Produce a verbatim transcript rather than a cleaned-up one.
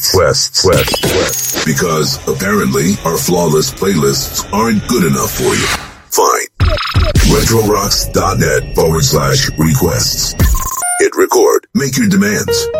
Requests. Requests. Requests. Because apparently our flawless playlists aren't good enough for you. Fine. RetroRocks.net forward slash requests. Hit record. Make your demands.